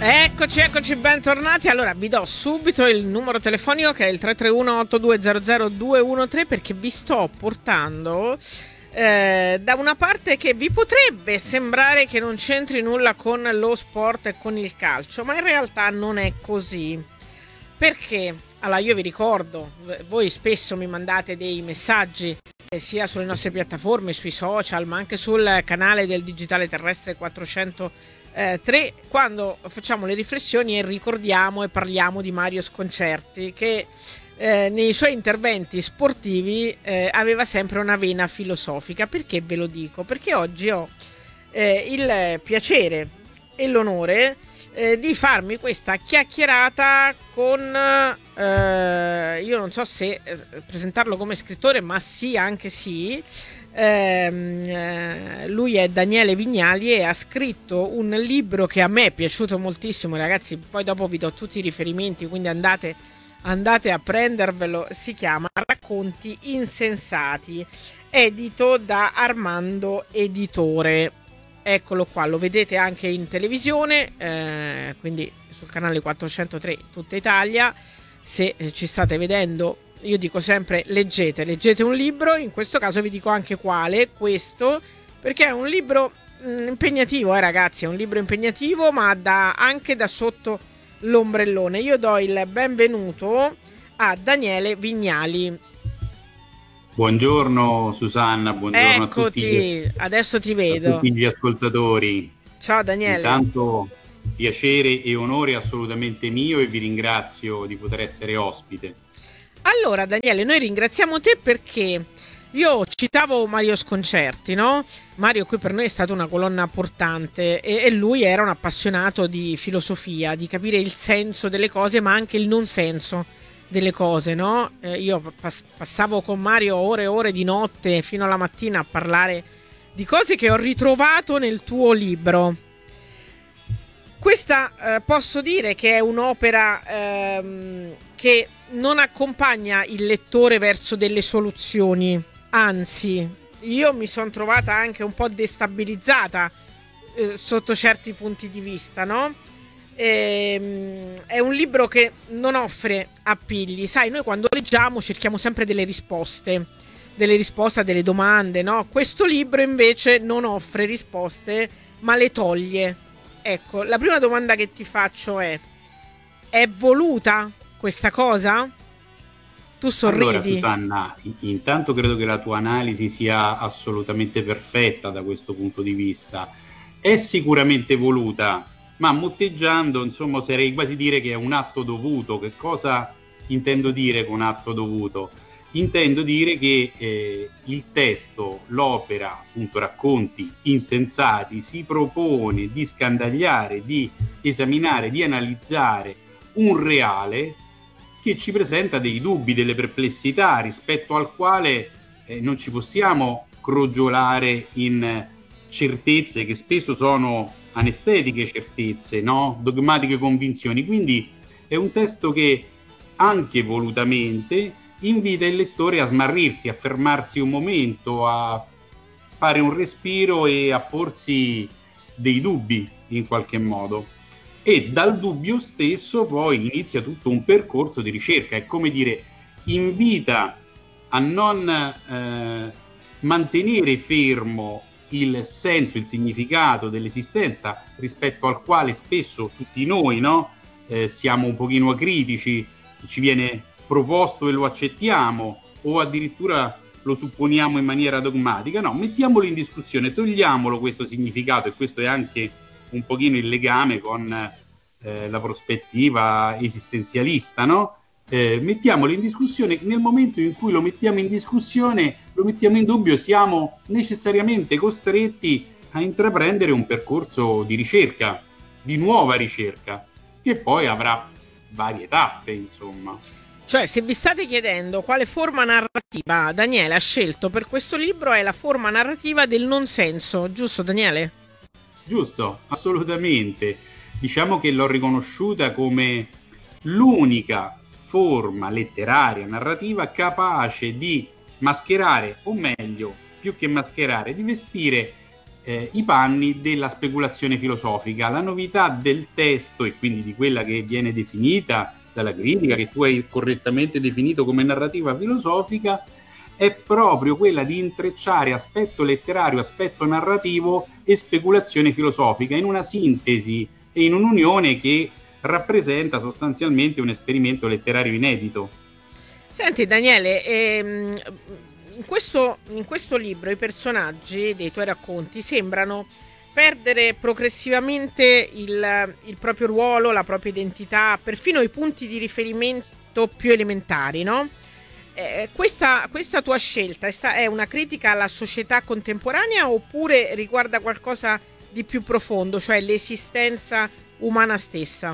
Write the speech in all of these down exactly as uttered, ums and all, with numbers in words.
Eccoci, eccoci, bentornati. Allora, vi do subito il numero telefonico che è il tre tre uno otto due zero zero due uno tre, perché vi sto portando eh, da una parte che vi potrebbe sembrare che non c'entri nulla con lo sport e con il calcio, ma in realtà non è così. Perché? Allora, io vi ricordo, voi spesso mi mandate dei messaggi eh, sia sulle nostre piattaforme, sui social, ma anche sul canale del Digitale Terrestre quattrocentotré, quando facciamo le riflessioni e ricordiamo e parliamo di Mario Sconcerti, che eh, nei suoi interventi sportivi eh, aveva sempre una vena filosofica. Perché ve lo dico? Perché oggi ho eh, il piacere e l'onore eh, di farmi questa chiacchierata con eh, io non so se eh, presentarlo come scrittore, ma sì, anche sì. Ehm, eh, lui è Daniele Vignali e ha scritto un libro che a me è piaciuto moltissimo, ragazzi. Poi dopo vi do tutti i riferimenti, quindi andate, andate a prendervelo. Si chiama Racconti insensati, edito da Armando Editore. Eccolo qua, lo vedete anche in televisione, eh, quindi sul canale quattrocentotré Tutta Italia. Se eh, ci state vedendo, io dico sempre leggete, leggete un libro. In questo caso vi dico anche quale, questo, perché è un libro mh, impegnativo, eh ragazzi, è un libro impegnativo, ma da, anche da sotto l'ombrellone. Io do il benvenuto a Daniele Vignali. Buongiorno Susanna, buongiorno Eccoti, a tutti, adesso ti vedo. a tutti gli ascoltatori. Ciao Daniele. Intanto piacere e onore assolutamente mio e vi ringrazio di poter essere ospite. Allora Daniele, noi ringraziamo te perché io citavo Mario Sconcerti, no? Mario qui per noi è stata una colonna portante e, e lui era un appassionato di filosofia, di capire il senso delle cose, ma anche il non senso delle cose, no? Eh, io pass- passavo con Mario ore e ore di notte fino alla mattina a parlare di cose che ho ritrovato nel tuo libro. Questa eh, posso dire che è un'opera ehm, che non accompagna il lettore verso delle soluzioni, anzi, io mi sono trovata anche un po' destabilizzata eh, sotto certi punti di vista, no? Ehm, è un libro che non offre appigli. Sai, noi quando leggiamo cerchiamo sempre delle risposte, delle risposte a delle domande, no? Questo libro invece non offre risposte, ma le toglie. Ecco, la prima domanda che ti faccio è: è voluta questa cosa? Tu sorridi. Allora Susanna, intanto credo che la tua analisi sia assolutamente perfetta da questo punto di vista. È sicuramente voluta, ma motteggiando, insomma, oserei quasi dire che è un atto dovuto. Che cosa intendo dire con atto dovuto? Intendo dire che eh, il testo, l'opera, appunto Racconti insensati, si propone di scandagliare, di esaminare, di analizzare un reale che ci presenta dei dubbi, delle perplessità rispetto al quale eh, non ci possiamo crogiolare in certezze che spesso sono anestetiche certezze, no? Dogmatiche convinzioni. Quindi è un testo che anche volutamente invita il lettore a smarrirsi, a fermarsi un momento, a fare un respiro e a porsi dei dubbi in qualche modo. E dal dubbio stesso poi inizia tutto un percorso di ricerca. È come dire, invita a non eh, mantenere fermo il senso, il significato dell'esistenza, rispetto al quale spesso tutti noi, no? eh, siamo un pochino acritici, ci viene proposto e lo accettiamo, o addirittura lo supponiamo in maniera dogmatica. No, mettiamolo in discussione, togliamolo questo significato, e questo è anche un pochino il legame con eh, la prospettiva esistenzialista, no? Eh, mettiamolo in discussione. Nel momento in cui lo mettiamo in discussione, lo mettiamo in dubbio, siamo necessariamente costretti a intraprendere un percorso di ricerca, di nuova ricerca, che poi avrà varie tappe, insomma. Cioè, se vi state chiedendo quale forma narrativa Daniele ha scelto per questo libro, è la forma narrativa del non senso, giusto Daniele? Giusto, assolutamente. Diciamo che l'ho riconosciuta come l'unica forma letteraria, narrativa, capace di mascherare, o meglio, più che mascherare, di vestire eh, i panni della speculazione filosofica. La novità del testo, e quindi di quella che viene definita dalla critica, che tu hai correttamente definito come narrativa filosofica, è proprio quella di intrecciare aspetto letterario, aspetto narrativo e speculazione filosofica in una sintesi e in un'unione che rappresenta sostanzialmente un esperimento letterario inedito. Senti Daniele, ehm, in, questo, in questo libro i personaggi dei tuoi racconti sembrano perdere progressivamente il, il proprio ruolo, la propria identità, perfino i punti di riferimento più elementari, no? Eh, questa, questa tua scelta è, sta- è una critica alla società contemporanea oppure riguarda qualcosa di più profondo, cioè l'esistenza umana stessa?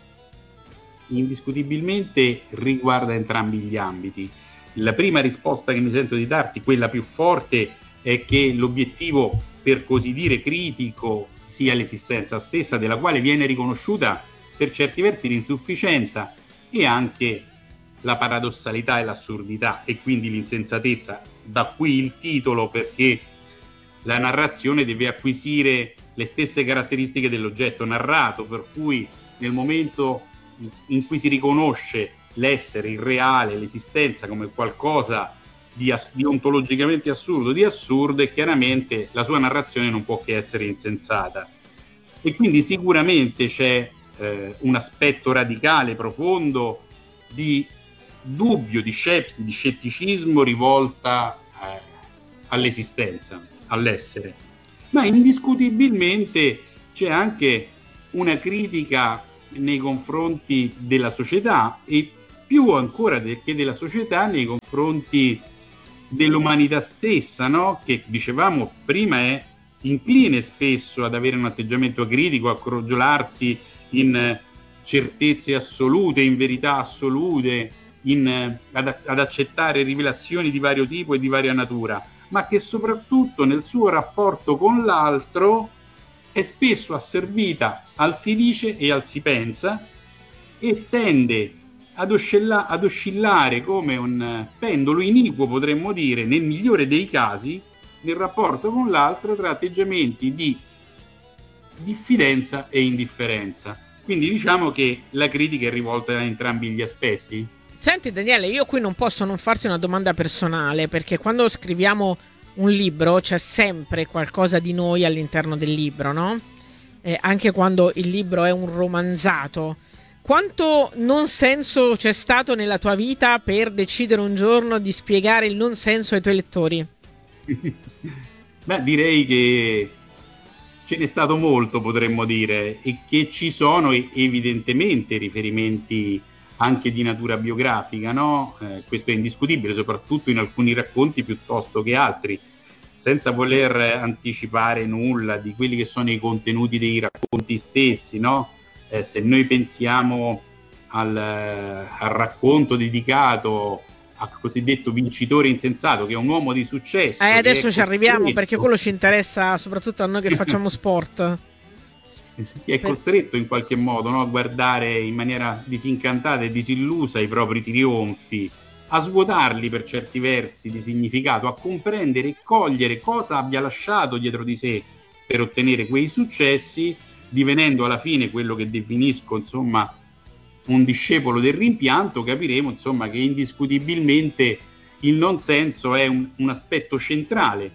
Indiscutibilmente riguarda entrambi gli ambiti. La prima risposta che mi sento di darti, quella più forte, è che l'obiettivo, per così dire, critico sia l'esistenza stessa, della quale viene riconosciuta per certi versi l'insufficienza e anche la paradossalità e l'assurdità e quindi l'insensatezza. Da qui il titolo, perché la narrazione deve acquisire le stesse caratteristiche dell'oggetto narrato, per cui nel momento in cui si riconosce l'essere, il reale, l'esistenza come qualcosa di, as- di ontologicamente assurdo, di assurdo, e chiaramente la sua narrazione non può che essere insensata. E quindi sicuramente c'è eh, un aspetto radicale, profondo, di dubbio, di skepsi, di scetticismo rivolta eh, all'esistenza, all'essere. Ma indiscutibilmente c'è anche una critica nei confronti della società e più ancora de- che della società nei confronti dell'umanità stessa, no? Che dicevamo prima è incline spesso ad avere un atteggiamento acritico, a crogiolarsi in certezze assolute, in verità assolute, in, ad, ad accettare rivelazioni di vario tipo e di varia natura, ma che soprattutto nel suo rapporto con l'altro è spesso asservita al si dice e al si pensa e tende ad, oscilla- ad oscillare come un pendolo iniquo, potremmo dire, nel migliore dei casi, nel rapporto con l'altro tra atteggiamenti di diffidenza e indifferenza. Quindi diciamo che la critica è rivolta a entrambi gli aspetti. Senti Daniele, io qui non posso non farti una domanda personale, perché quando scriviamo un libro c'è sempre qualcosa di noi all'interno del libro, no? Eh, anche quando il libro è un romanzato. Quanto non senso c'è stato nella tua vita per decidere un giorno di spiegare il non senso ai tuoi lettori? Beh, direi che ce n'è stato molto, potremmo dire, e che ci sono evidentemente riferimenti anche di natura biografica, no? Eh, questo è indiscutibile, soprattutto in alcuni racconti piuttosto che altri, senza voler anticipare nulla di quelli che sono i contenuti dei racconti stessi, no? Eh, se noi pensiamo al, al racconto dedicato al cosiddetto vincitore insensato, che è un uomo di successo. Eh, adesso ci arriviamo, costretto, perché quello ci interessa soprattutto a noi che facciamo sport. Che è costretto in qualche modo, no, a guardare in maniera disincantata e disillusa i propri trionfi, a svuotarli per certi versi di significato, a comprendere e cogliere cosa abbia lasciato dietro di sé per ottenere quei successi, divenendo alla fine quello che definisco, insomma, un discepolo del rimpianto. Capiremo, insomma, che indiscutibilmente il non senso è un, un aspetto centrale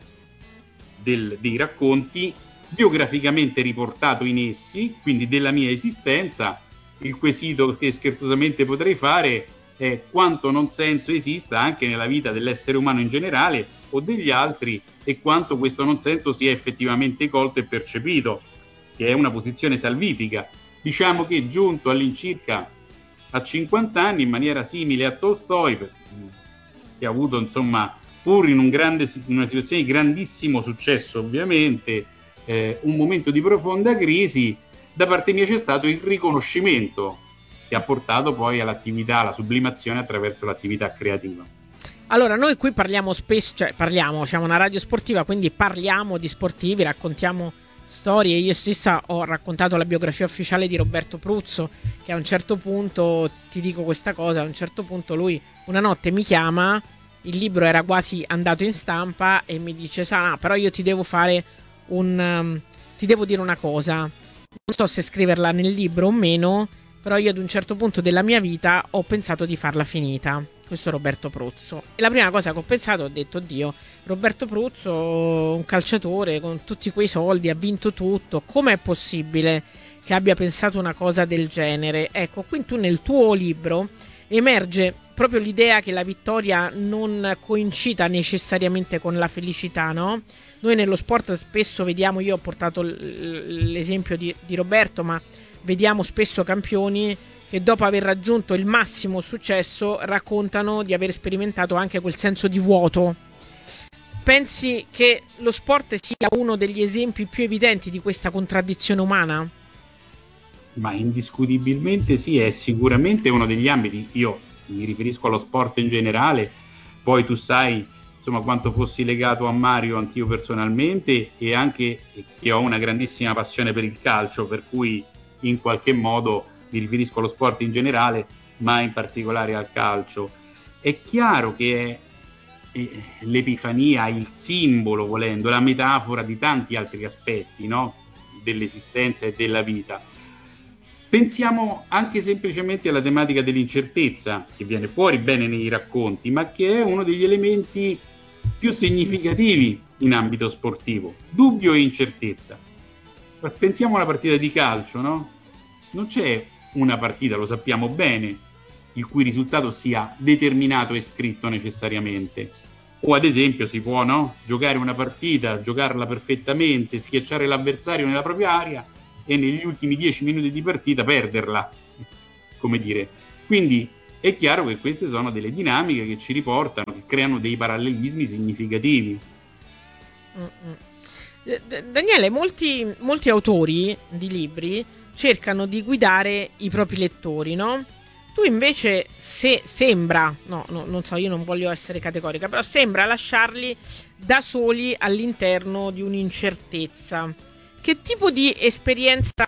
del, dei racconti, biograficamente riportato in essi, quindi della mia esistenza. Il quesito che scherzosamente potrei fare è quanto non senso esista anche nella vita dell'essere umano in generale o degli altri, e quanto questo non senso sia effettivamente colto e percepito, che è una posizione salvifica. Diciamo che giunto all'incirca a cinquanta anni, in maniera simile a Tolstoi, che ha avuto, insomma, pur in un grande, in una situazione di grandissimo successo ovviamente, eh, un momento di profonda crisi, da parte mia c'è stato il riconoscimento che ha portato poi all'attività, alla sublimazione attraverso l'attività creativa. Allora, noi qui parliamo spesso, cioè parliamo, siamo una radio sportiva, quindi parliamo di sportivi, raccontiamo storie. Io stessa ho raccontato la biografia ufficiale di Roberto Pruzzo, che a un certo punto, ti dico questa cosa, a un certo punto lui una notte mi chiama, il libro era quasi andato in stampa e mi dice: Sana, però io ti devo fare un... Um, ti devo dire una cosa, non so se scriverla nel libro o meno, però io ad un certo punto della mia vita ho pensato di farla finita. Questo è Roberto Pruzzo. E la prima cosa che ho pensato, ho detto, Dio, Roberto Pruzzo, un calciatore con tutti quei soldi, ha vinto tutto, com'è possibile che abbia pensato una cosa del genere? Ecco, qui tu nel tuo libro emerge proprio l'idea che la vittoria non coincida necessariamente con la felicità, no? Noi nello sport spesso vediamo, io ho portato l'esempio di, di Roberto, ma vediamo spesso campioni che dopo aver raggiunto il massimo successo raccontano di aver sperimentato anche quel senso di vuoto. Pensi che lo sport sia uno degli esempi più evidenti di questa contraddizione umana? Ma indiscutibilmente sì, è sicuramente uno degli ambiti. Io mi riferisco allo sport in generale, poi tu sai insomma quanto fossi legato a Mario anch'io personalmente, e anche che ho una grandissima passione per il calcio, per cui in qualche modo mi riferisco allo sport in generale, ma in particolare al calcio. È chiaro che è l'epifania, il simbolo, volendo, la metafora di tanti altri aspetti, no? Dell'esistenza e della vita. Pensiamo anche semplicemente alla tematica dell'incertezza, che viene fuori bene nei racconti, ma che è uno degli elementi più significativi in ambito sportivo. Dubbio e incertezza. Pensiamo alla partita di calcio, no? Non c'è una partita, lo sappiamo bene, il cui risultato sia determinato e scritto necessariamente. O ad esempio si può, no? Giocare una partita, giocarla perfettamente, schiacciare l'avversario nella propria area e negli ultimi dieci minuti di partita perderla, come dire. Quindi è chiaro che queste sono delle dinamiche che ci riportano, che creano dei parallelismi significativi. Mm-mm. Daniele, molti, molti autori di libri cercano di guidare i propri lettori, no? Tu invece, se sembra, no, no, non so, io non voglio essere categorica, però sembra lasciarli da soli all'interno di un'incertezza. Che tipo di esperienza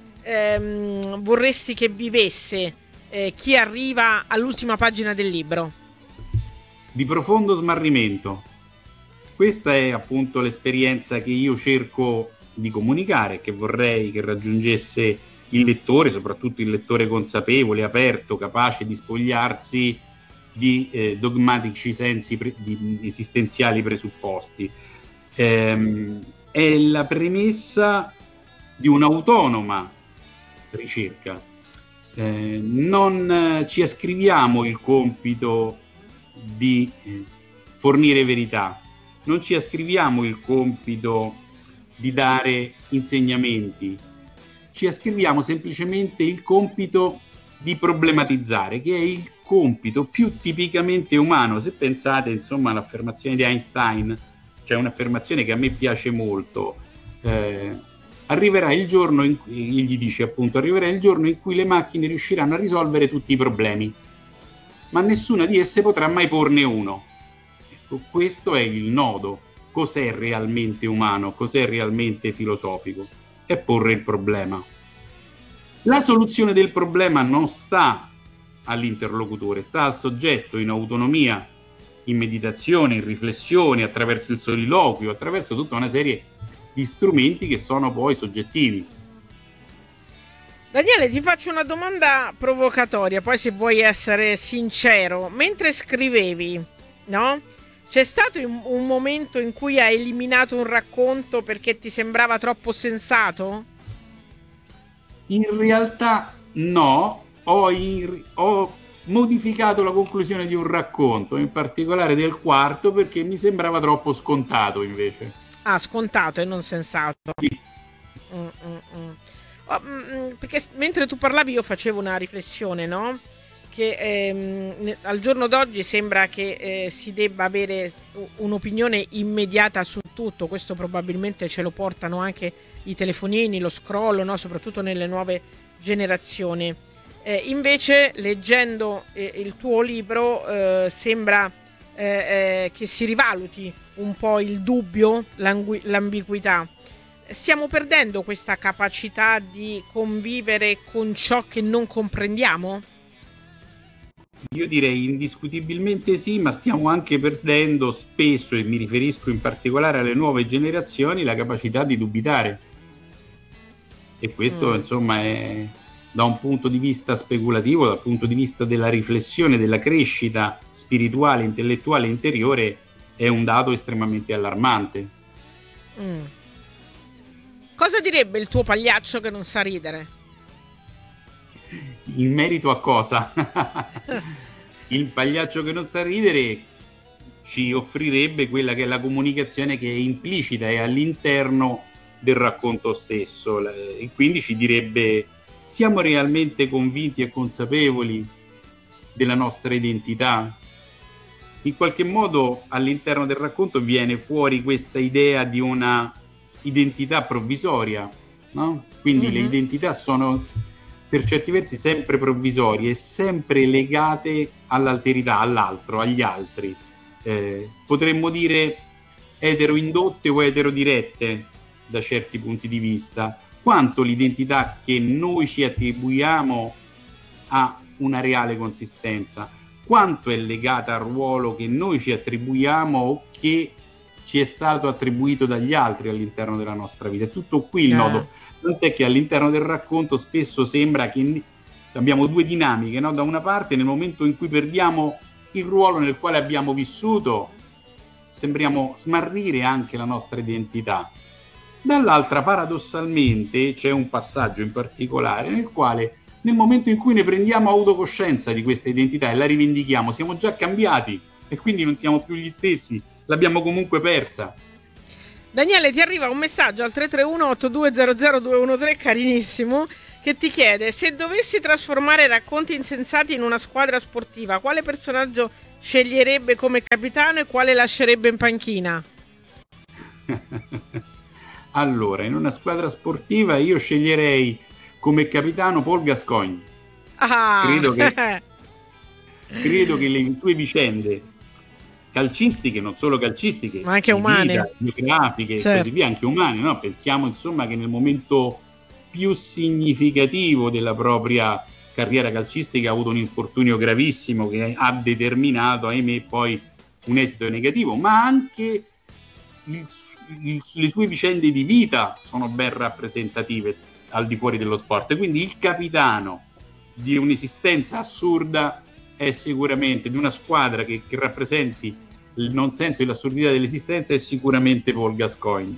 ehm, vorresti che vivesse eh, chi arriva all'ultima pagina del libro? Di profondo smarrimento. Questa è appunto l'esperienza che io cerco di comunicare, che vorrei che raggiungesse il lettore, soprattutto il lettore consapevole, aperto, capace di spogliarsi di eh, dogmatici sensi pre- di esistenziali presupposti. Ehm, è la premessa di un'autonoma ricerca. Eh, non eh, ci ascriviamo il compito di eh, fornire verità, non ci ascriviamo il compito di dare insegnamenti, ci ascriviamo semplicemente il compito di problematizzare, che è il compito più tipicamente umano. Se pensate insomma all'affermazione di Einstein, c'è un'affermazione che a me piace molto, eh, arriverà il giorno in cui, gli dice appunto, arriverà il giorno in cui le macchine riusciranno a risolvere tutti i problemi, ma nessuna di esse potrà mai porne uno. Ecco, questo è il nodo. Cos'è realmente umano? Cos'è realmente filosofico? È porre il problema. La soluzione del problema non sta all'interlocutore, sta al soggetto in autonomia, in meditazione, in riflessione, attraverso il soliloquio, attraverso tutta una serie di strumenti che sono poi soggettivi. Daniele, ti faccio una domanda provocatoria, poi se vuoi essere sincero. Mentre scrivevi, no? C'è stato un, un momento in cui hai eliminato un racconto perché ti sembrava troppo sensato? In realtà no, ho, in, ho modificato la conclusione di un racconto, in particolare del quarto, perché mi sembrava troppo scontato invece. Ah, scontato e non sensato. Sì. Mm, mm, mm. Oh, mm, perché mentre tu parlavi io facevo una riflessione, no? Che ehm, al giorno d'oggi sembra che eh, si debba avere un'opinione immediata su tutto. Questo probabilmente ce lo portano anche i telefonini, lo scroll, no? Soprattutto nelle nuove generazioni. Eh, invece leggendo eh, il tuo libro eh, sembra eh, eh, che si rivaluti un po' il dubbio, l'angui- l'ambiguità. Stiamo perdendo questa capacità di convivere con ciò che non comprendiamo? Io direi indiscutibilmente sì, ma stiamo anche perdendo spesso, e mi riferisco in particolare alle nuove generazioni, la capacità di dubitare. E questo, mm. insomma, è da un punto di vista speculativo, dal punto di vista della riflessione, della crescita spirituale, intellettuale, interiore, è un dato estremamente allarmante. Mm. Cosa direbbe il tuo pagliaccio che non sa ridere? In merito a cosa? Il pagliaccio che non sa ridere ci offrirebbe quella che è la comunicazione che è implicita e all'interno del racconto stesso, e quindi ci direbbe: siamo realmente convinti e consapevoli della nostra identità? In qualche modo all'interno del racconto viene fuori questa idea di una identità provvisoria, no? Quindi mm-hmm. le identità sono per certi versi sempre provvisorie e sempre legate all'alterità, all'altro, agli altri. Eh, potremmo dire eteroindotte o eterodirette da certi punti di vista, quanto l'identità che noi ci attribuiamo ha una reale consistenza, quanto è legata al ruolo che noi ci attribuiamo o che ci è stato attribuito dagli altri all'interno della nostra vita. È tutto qui il yeah. nodo. Tant'è che all'interno del racconto spesso sembra che abbiamo due dinamiche, no? Da una parte, nel momento in cui perdiamo il ruolo nel quale abbiamo vissuto, sembriamo smarrire anche la nostra identità. Dall'altra, paradossalmente, c'è un passaggio in particolare nel quale, nel momento in cui ne prendiamo autocoscienza di questa identità e la rivendichiamo, siamo già cambiati e quindi non siamo più gli stessi, l'abbiamo comunque persa. Daniele, ti arriva un messaggio al tre tre uno otto due zero zero due uno tre, carinissimo, che ti chiede: se dovessi trasformare Racconti Insensati in una squadra sportiva, quale personaggio sceglierebbe come capitano e quale lascerebbe in panchina? Allora, in una squadra sportiva io sceglierei come capitano Paul Gascoigne. Ah. Credo che, credo che le sue vicende calcistiche, non solo calcistiche, ma anche umane, vita, biografiche e certo. così via, anche umane, no? Pensiamo insomma che nel momento più significativo della propria carriera calcistica ha avuto un infortunio gravissimo che ha determinato, ahimè, poi un esito negativo, ma anche il, il, le sue vicende di vita sono ben rappresentative al di fuori dello sport. Quindi il capitano di un'esistenza assurda è sicuramente, di una squadra che, che rappresenti il non senso e l'assurdità dell'esistenza, è sicuramente Paul Gascoigne.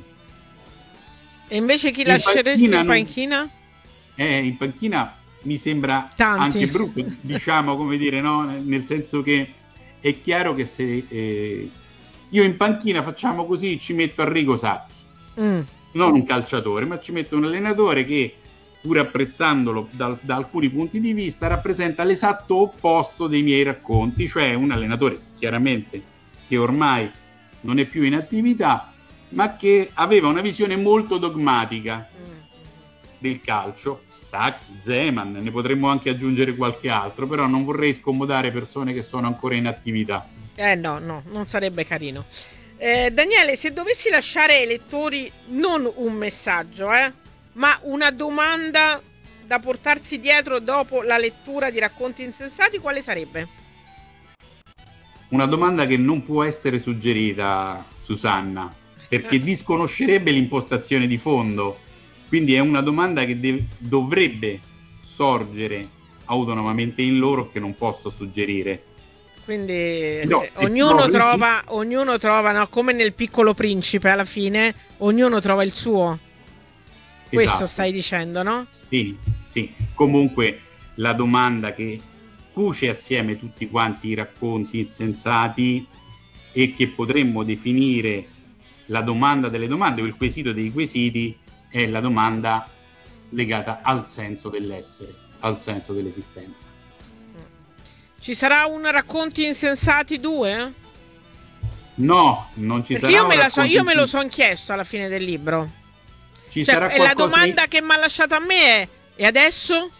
E invece chi in lasceresti panchina in panchina? Non... Eh, in panchina mi sembra Tanti. Anche brutto, diciamo, come dire, no? Nel senso che è chiaro che se eh, io in panchina, facciamo così, ci metto Arrigo Sacchi, mm. non un calciatore, ma ci metto un allenatore che, pur apprezzandolo da, da alcuni punti di vista, rappresenta l'esatto opposto dei miei racconti, cioè un allenatore chiaramente che ormai non è più in attività, ma che aveva una visione molto dogmatica del calcio. Sacchi, Zeman, ne potremmo anche aggiungere qualche altro, però non vorrei scomodare persone che sono ancora in attività. Eh no, no, non sarebbe carino. Eh, Daniele, se dovessi lasciare ai lettori non un messaggio, eh, ma una domanda da portarsi dietro dopo la lettura di Racconti Insensati, quale sarebbe? Una domanda che non può essere suggerita, Susanna, perché disconoscerebbe l'impostazione di fondo. Quindi è una domanda che de- dovrebbe sorgere autonomamente in loro, che non posso suggerire. Quindi no, se, ognuno, no, trova, sì. ognuno trova, no, come nel Piccolo Principe, alla fine ognuno trova il suo. Esatto. Questo stai dicendo, no? Sì, sì. Comunque la domanda che cuce assieme tutti quanti i racconti insensati e che potremmo definire la domanda delle domande o il quesito dei quesiti è la domanda legata al senso dell'essere, al senso dell'esistenza. Ci sarà un Racconti Insensati due? No, non ci Perché sarà. Io me, la so, io me lo sono chiesto alla fine del libro. Ci cioè, sarà e la domanda di... che mi ha lasciato a me è: e adesso?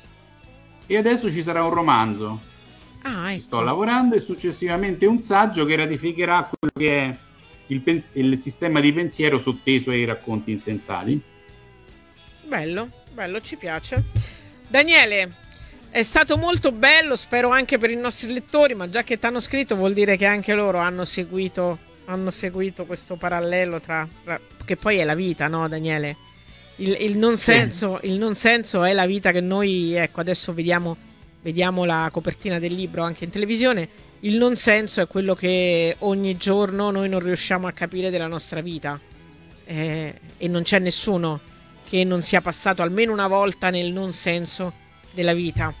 E adesso ci sarà un romanzo. Ah, ecco. Sto lavorando, e successivamente un saggio che ratificherà quello che è il, pen- il sistema di pensiero sotteso ai Racconti Insensati. Bello, bello, ci piace. Daniele, È stato molto bello, spero anche per i nostri lettori, ma già che ti hanno scritto vuol dire che anche loro hanno seguito, hanno seguito questo parallelo tra, tra che poi è la vita, no Daniele? Il, il non senso, sì. Il non senso è la vita che noi, ecco, adesso vediamo, vediamo la copertina del libro anche in televisione. Il non senso è quello che ogni giorno noi non riusciamo a capire della nostra vita, eh, e non c'è nessuno che non sia passato almeno una volta nel non senso della vita.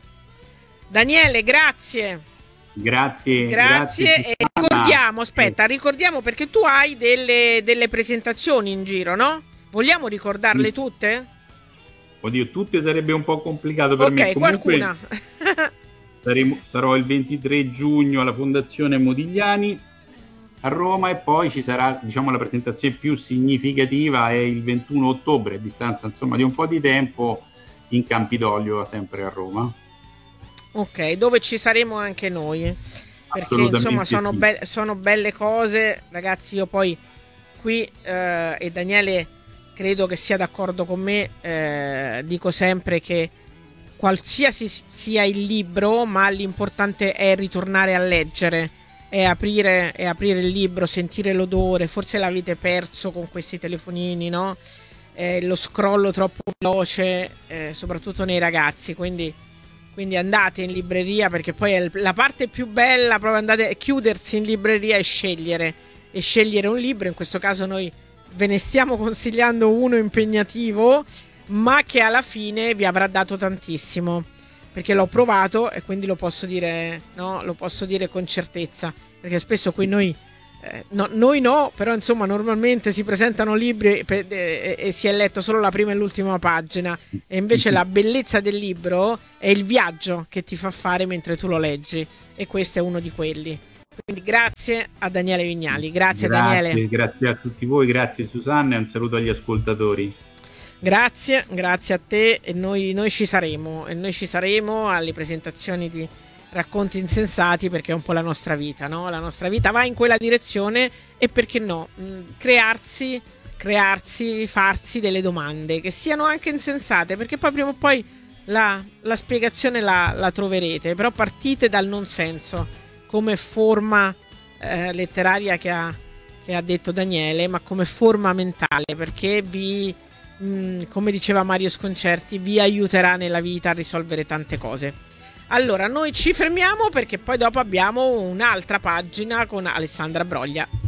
Daniele, grazie. Grazie. Grazie. Grazie e ricordiamo, aspetta, ricordiamo perché tu hai delle, delle presentazioni in giro, no? Vogliamo ricordarle tutte? Oddio, tutte sarebbe un po' complicato per okay, me. Comunque, qualcuna. saremo, sarò il ventitré giugno alla Fondazione Modigliani a Roma e poi ci sarà, diciamo, la presentazione più significativa è il ventuno ottobre, a distanza insomma di un po' di tempo, in Campidoglio, sempre a Roma. Ok, dove ci saremo anche noi, perché insomma sono, sì. be- sono belle cose, ragazzi. Io poi qui, eh, e Daniele credo che sia d'accordo con me, eh, dico sempre che qualsiasi sia il libro, ma l'importante è ritornare a leggere, è aprire, è aprire il libro, sentire l'odore. Forse l'avete perso con questi telefonini, no? Eh, lo scrollo troppo veloce, eh, soprattutto nei ragazzi, quindi, quindi andate in libreria, perché poi è la parte più bella, proprio andate, chiudersi in libreria e scegliere e scegliere un libro. In questo caso noi ve ne stiamo consigliando uno impegnativo, ma che alla fine vi avrà dato tantissimo, perché l'ho provato e quindi lo posso dire, no? Lo posso dire con certezza, perché spesso qui noi Eh, no, noi no, però insomma normalmente si presentano libri e, e, e si è letto solo la prima e l'ultima pagina, e invece la bellezza del libro è il viaggio che ti fa fare mentre tu lo leggi, e questo è uno di quelli. Quindi grazie a Daniele Vignali. Grazie, grazie Daniele. Grazie a tutti voi, grazie Susanna, e un saluto agli ascoltatori. Grazie, grazie a te, e noi, noi ci saremo, e noi ci saremo alle presentazioni di Racconti insensati, perché è un po' la nostra vita, no? La nostra vita va in quella direzione, e perché no, mh, crearsi, crearsi, farsi delle domande che siano anche insensate, perché poi prima o poi la, la spiegazione la, la troverete, però partite dal non senso come forma eh, letteraria che ha, che ha detto Daniele, ma come forma mentale, perché vi, mh, come diceva Mario Sconcerti, vi aiuterà nella vita a risolvere tante cose. Allora, noi ci fermiamo perché poi dopo abbiamo un'altra pagina con Alessandra Broglia.